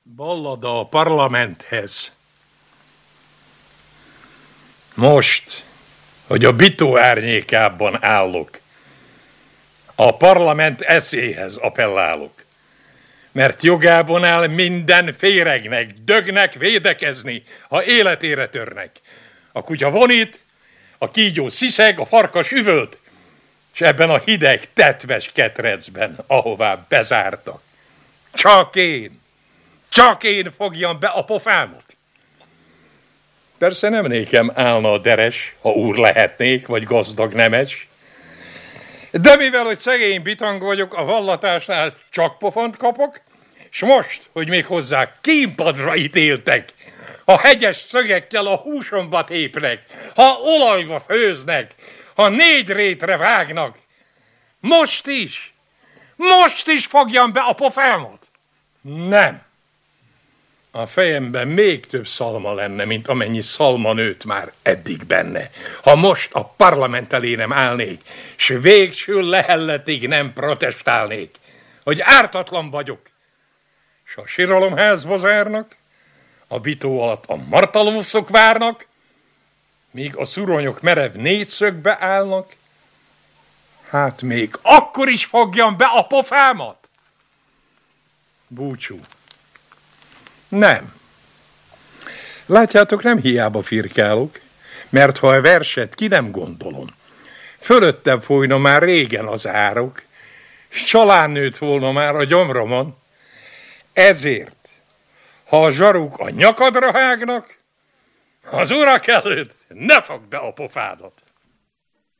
Ballada a parlamenthez. Most, hogy a Bitó árnyékában állok, a parlament eszéhez appellálok, mert jogában áll minden féregnek, dögnek védekezni, ha életére törnek. A kutya vonít, a kígyó sziszeg, a farkas üvölt, és ebben a hideg, tetves ketrecben, ahová bezártak. Csak én fogjam be a pofámot. Persze nem nékem állna a deres, ha úr lehetnék, vagy gazdag nemes. De mivel, hogy szegény bitang vagyok, a vallatásnál csak pofont kapok, s most, hogy még hozzá kínpadra ítéltek, ha hegyes szögekkel a húsomba tépnek, ha olajba főznek, ha 4 rétre vágnak, most is fogjam be a pofámot. Nem. A fejemben még több szalma lenne, mint amennyi szalma nőtt már eddig benne. Ha most a parlament elé nem állnék, s végső lehelletig nem protestálnék, hogy ártatlan vagyok, s a síralomházba zárnak, a Bitó alatt a martalószok várnak, míg a szuronyok merev 4 szögbe állnak, hát még akkor is fogjam be a pofámat. Búcsú. Nem. Látjátok, nem hiába firkálok, mert ha a verset ki nem gondolom, fölöttem folyna már régen az árok, s csalán nőtt volna már a gyomromon. Ezért, ha a zsaruk a nyakadra hágnak, az urak előtt ne fogd be a pofádat.